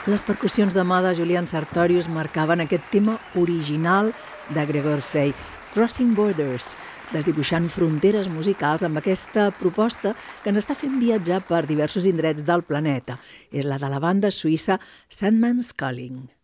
Les percussions de mà de Julian Sartorius marcaven aquest tema original de Gregor Frey, Crossing Borders, desdibuixant fronteres musicals amb aquesta proposta que ens està fent viatjar per diversos indrets del planeta. És la de la banda suïssa Sandman's Calling.